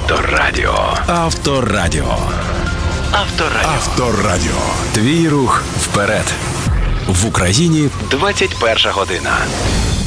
Авторадіо. Авторадіо. Авторадіо. Авторадіо. Твій рух вперед. В Україні 21 година.